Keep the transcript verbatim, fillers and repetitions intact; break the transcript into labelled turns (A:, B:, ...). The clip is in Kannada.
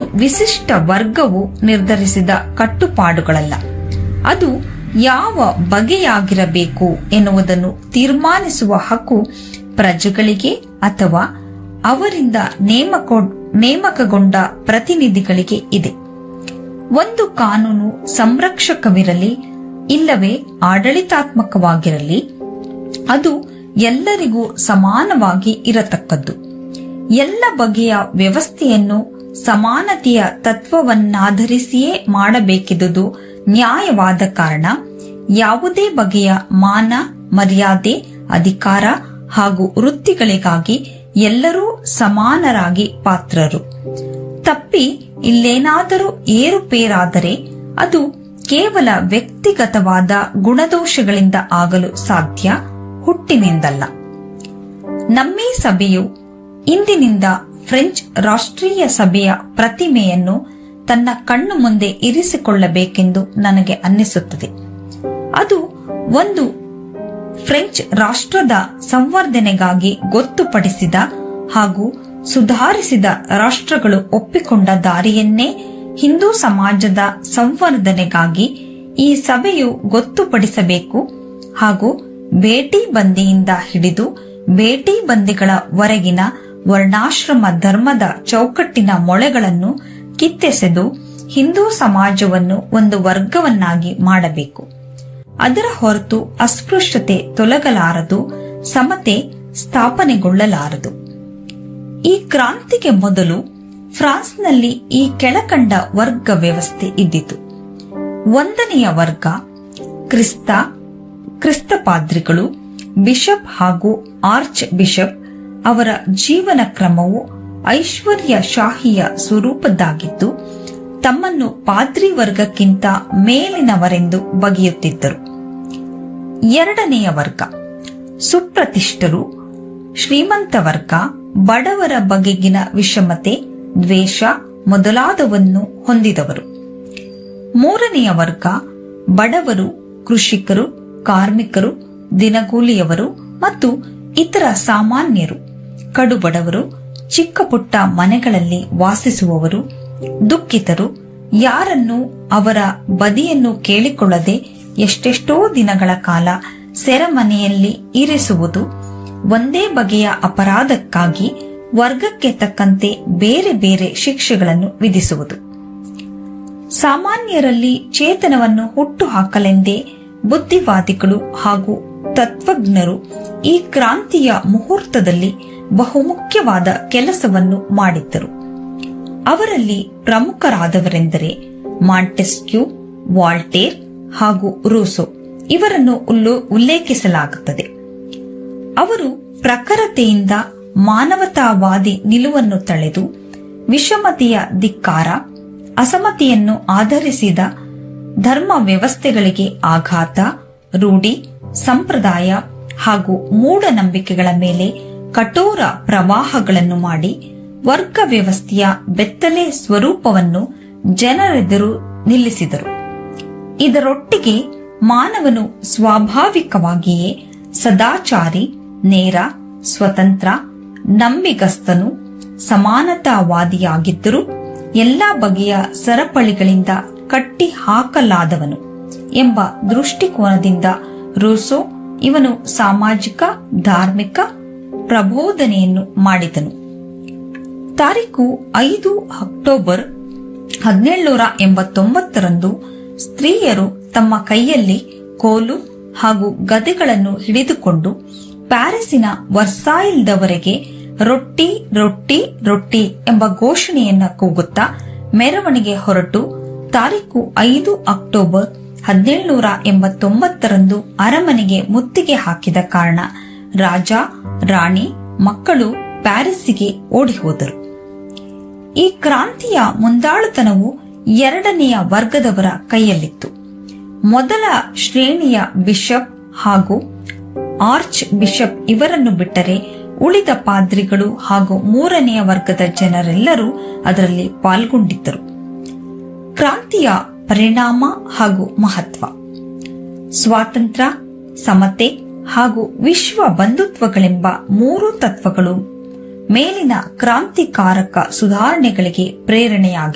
A: ವಿಶಿಷ್ಟ ವರ್ಗವು ನಿರ್ಧರಿಸಿದ ಕಟ್ಟುಪಾಡುಗಳಲ್ಲ. ಅದು ಯಾವ ಬಗೆಯಾಗಿರಬೇಕು ಎನ್ನುವುದನ್ನು ತೀರ್ಮಾನಿಸುವ ಹಕ್ಕು ಪ್ರಜೆಗಳಿಗೆ ಅಥವಾ ಅವರಿಂದ ನೇಮಕಗೊಂಡ ಪ್ರತಿನಿಧಿಗಳಿಗೆ ಇದೆ. ಒಂದು ಕಾನೂನು ಸಂರಕ್ಷಕವಿರಲಿ ಇಲ್ಲವೇ ಆಡಳಿತಾತ್ಮಕವಾಗಿರಲಿ, ಅದು ಎಲ್ಲರಿಗೂ ಸಮಾನವಾಗಿ ಇರತಕ್ಕದ್ದು. ಎಲ್ಲ ಬಗೆಯ ವ್ಯವಸ್ಥೆಯನ್ನು ಸಮಾನತೆಯ ತತ್ವವನ್ನಾಧರಿಸಿಯೇ ಮಾಡಬೇಕಿದ್ದುದು ನ್ಯಾಯವಾದ ಕಾರಣ ಯಾವುದೇ ಬಗೆಯ ಮಾನ ಮರ್ಯಾದೆ ಅಧಿಕಾರ ಹಾಗೂ ವೃತ್ತಿಗಳಿಗಾಗಿ ಎಲ್ಲರೂ ಸಮಾನರಾಗಿ ಪಾತ್ರರು. ತಪ್ಪಿ ಇಲ್ಲೇನಾದರೂ ಏರುಪೇರಾದರೆ ಅದು ಕೇವಲ ವ್ಯಕ್ತಿಗತವಾದ ಗುಣದೋಷಗಳಿಂದ ಆಗಲು ಸಾಧ್ಯ, ಹುಟ್ಟಿನಿಂದಲ್ಲ. ನಮ್ಮೀ ಸಭೆಯು ಇಂದಿನಿಂದ ಫ್ರೆಂಚ್ ರಾಷ್ಟ್ರೀಯ ಸಭೆಯ ಪ್ರತಿಮೆಯನ್ನು ತನ್ನ ಕಣ್ಣು ಮುಂದೆ ಇರಿಸಿಕೊಳ್ಳಬೇಕೆಂದು ನನಗೆ ಅನ್ನಿಸುತ್ತದೆ. ಅದು ಒಂದು ಫ್ರೆಂಚ್ ರಾಷ್ಟ್ರದ ಸಂವರ್ಧನೆಗಾಗಿ ಗೊತ್ತುಪಡಿಸಿದ ಹಾಗೂ ಸುಧಾರಿಸಿದ ರಾಷ್ಟ್ರಗಳು ಒಪ್ಪಿಕೊಂಡ ದಾರಿಯನ್ನೇ ಹಿಂದೂ ಸಮಾಜದ ಸಂವರ್ಧನೆಗಾಗಿ ಈ ಸಭೆಯು ಗೊತ್ತುಪಡಿಸಬೇಕು ಹಾಗೂ ಬೇಟಿ ಬಂದಿಯಿಂದ ಹಿಡಿದು ಬೇಟಿ ಬಂದಿಗಳ ವರೆಗಿನ ವರ್ಣಾಶ್ರಮ ಧರ್ಮದ ಚೌಕಟ್ಟಿನ ಮೊಳೆಗಳನ್ನು ಕಿತ್ತೆಸೆದು ಹಿಂದೂ ಸಮಾಜವನ್ನು ಒಂದು ವರ್ಗವನ್ನಾಗಿ ಮಾಡಬೇಕು. ಅದರ ಹೊರತು ಅಸ್ಪೃಶ್ಯತೆ ತೊಲಗಲಾರದು, ಸಮತೆ ಸ್ಥಾಪನೆಗೊಳ್ಳಲಾರದು. ಈ ಕ್ರಾಂತಿಗೆ ಮೊದಲು ಫ್ರಾನ್ಸ್ನಲ್ಲಿ ಈ ಕೆಳಕಂಡ ವರ್ಗ ವ್ಯವಸ್ಥೆ ಇದ್ದಿತು. ಒಂದನೆಯ ವರ್ಗ ಕ್ರಿಸ್ತ ಕ್ರಿಸ್ತ ಪಾದ್ರಿಗಳು, ಬಿಷಪ್ ಹಾಗೂ ಆರ್ಚ್ ಬಿಷಪ್. ಅವರ ಜೀವನ ಕ್ರಮವು ಐಶ್ವರ್ಯಶಾಹಿಯ ಸ್ವರೂಪದ್ದಾಗಿದ್ದು ತಮ್ಮನ್ನು ಪಾದ್ರಿ ವರ್ಗಕ್ಕಿಂತ ಮೇಲಿನವರೆಂದು ಬಗೆಯುತ್ತಿದ್ದರು. ಎರಡನೆಯ ವರ್ಗ ಸುಪ್ರತಿಷ್ಠರು, ಶ್ರೀಮಂತ ವರ್ಗ, ಬಡವರ ಬಗೆಗಿನ ವಿಷಮತೆ, ದ್ವೇಷ ಮೊದಲಾದವನ್ನು ಹೊಂದಿದವರು. ಮೂರನೆಯ ವರ್ಗ ಬಡವರು, ಕೃಷಿಕರು, ಕಾರ್ಮಿಕರು, ದಿನಗೂಲಿಯವರು ಮತ್ತು ಇತರ ಸಾಮಾನ್ಯರು. ಕಡುಬಡವರು, ಚಿಕ್ಕ ಪುಟ್ಟ ಮನೆಗಳಲ್ಲಿ ವಾಸಿಸುವವರು, ದುಃಖಿತರು, ಯಾರನ್ನು ಅವರ ಬದಿಯನ್ನು ಕೇಳಿಕೊಳ್ಳದೆ ಎಷ್ಟೆಷ್ಟೋ ದಿನಗಳ ಕಾಲ ಸೆರೆಮನೆಯಲ್ಲಿ ಇರಿಸುವುದು, ಒಂದೇ ಬಗೆಯ ಅಪರಾಧಕ್ಕಾಗಿ ವರ್ಗಕ್ಕೆ ತಕ್ಕಂತೆ ಬೇರೆ ಬೇರೆ ಶಿಕ್ಷೆಗಳನ್ನು ವಿಧಿಸುವುದು. ಸಾಮಾನ್ಯರಲ್ಲಿ ಚೇತನವನ್ನು ಹುಟ್ಟು ಹಾಕಲೆಂದೇ ಬುದ್ಧಿವಾದಿಗಳು ಹಾಗೂ ತತ್ವಜ್ಞರು ಈ ಕ್ರಾಂತಿಯ ಮುಹೂರ್ತದಲ್ಲಿ ಬಹುಮುಖ್ಯವಾದ ಕೆಲಸವನ್ನು ಮಾಡಿದ್ದರು. ಅವರಲ್ಲಿ ಪ್ರಮುಖರಾದವರೆಂದರೆ ಮಾಂಟೆಸ್ಕ್ಯೂ, ವಾಲ್ಟೇರ್ ಹಾಗೂ ರೂಸೋ. ಇವರನ್ನು ಉಲ್ಲೇಖಿಸಲಾಗುತ್ತದೆ. ಅವರು ಪ್ರಖರತೆಯಿಂದ ಮಾನವತಾವಾದಿ ನಿಲುವನ್ನು ತಳೆದು ವಿಷಮತೆಯ ಧಿಕ್ಕಾರ, ಅಸಮತೆಯನ್ನು ಆಧರಿಸಿದ ಧರ್ಮ ವ್ಯವಸ್ಥೆಗಳಿಗೆ ಆಘಾತ, ರೂಢಿ, ಸಂಪ್ರದಾಯ ಹಾಗೂ ಮೂಢನಂಬಿಕೆಗಳ ಮೇಲೆ ಕಠೋರ ಪ್ರವಾಹಗಳನ್ನು ಮಾಡಿ ವರ್ಗ ವ್ಯವಸ್ಥೆಯ ಬೆತ್ತಲೆ ಸ್ವರೂಪವನ್ನು ಜನರೆದುರು ನಿಲ್ಲಿಸಿದರು. ಇದರೊಟ್ಟಿಗೆ ಮಾನವನು ಸ್ವಾಭಾವಿಕವಾಗಿಯೇ ಸದಾಚಾರಿ, ನೇರ, ಸ್ವತಂತ್ರ, ನಂಬಿಗಸ್ತನು, ಸಮಾನತಾವಾದಿಯಾಗಿದ್ದರೂ ಎಲ್ಲಾ ಬಗೆಯ ಸರಪಳಿಗಳಿಂದ ಕಟ್ಟಿ ಹಾಕಲಾದವನು ಎಂಬ ದೃಷ್ಟಿಕೋನದಿಂದ ರೂಸೋ ಇವನು ಸಾಮಾಜಿಕ ಧಾರ್ಮಿಕ ಪ್ರಬೋಧನೆಯನ್ನು ಮಾಡಿದನು. ತಾರೀಕು ಐದು ಅಕ್ಟೋಬರ್ ಹದಿನೇಳುನೂರ ಎಂಬತ್ತೊಂಬತ್ತರಂದು ಸ್ತ್ರೀಯರು ತಮ್ಮ ಕೈಯಲ್ಲಿ ಕೋಲು ಹಾಗೂ ಗದೆಗಳನ್ನು ಹಿಡಿದುಕೊಂಡು ಪ್ಯಾರಿಸಿನ ವರ್ಸಾಯಿಲ್ದವರೆಗೆ ರೊಟ್ಟಿ ರೊಟ್ಟಿ ರೊಟ್ಟಿ ಎಂಬ ಘೋಷಣೆಯನ್ನ ಕೂಗುತ್ತಾ ಮೆರವಣಿಗೆ ಹೊರಟು ತಾರೀಕು ಐದು ಅಕ್ಟೋಬರ್ ಹದಿನೇಳುನೂರ ಎಂಬತ್ತೊಂಬತ್ತರಂದು ಅರಮನೆಗೆ ಮುತ್ತಿಗೆ ಹಾಕಿದ ಕಾರಣ ರಾಜ, ರಾಣಿ, ಮಕ್ಕಳು ಪ್ಯಾರಿಸ್ಸಿಗೆ ಓಡಿಹೋದರು. ಈ ಕ್ರಾಂತಿಯ ಮುಂದಾಳುತನವು ಎರಡನೆಯ ವರ್ಗದವರ ಕೈಯಲ್ಲಿತ್ತು. ಮೊದಲ ಶ್ರೇಣಿಯ ಬಿಷಪ್ ಹಾಗೂ ಆರ್ಚ್ ಬಿಷಪ್ ಇವರನ್ನು ಬಿಟ್ಟರೆ ಉಳಿದ ಪಾದ್ರಿಗಳು ಹಾಗೂ ಮೂರನೆಯ ವರ್ಗದ ಜನರೆಲ್ಲರೂ ಅದರಲ್ಲಿ ಪಾಲ್ಗೊಂಡಿದ್ದರು. ಕ್ರಾಂತಿಯ ಪರಿಣಾಮ ಹಾಗೂ ಮಹತ್ವ. ಸ್ವಾತಂತ್ರ್ಯ, ಸಮತೆ ಹಾಗೂ ವಿಶ್ವ ಬಂಧುತ್ವಗಳೆಂಬ ಮೂರು ತತ್ವಗಳು ಮೇಲಿನ ಕ್ರಾಂತಿಕಾರಕ ಸುಧಾರಣೆಗಳಿಗೆ ಪ್ರೇರಣೆಯಾಗಿವೆ.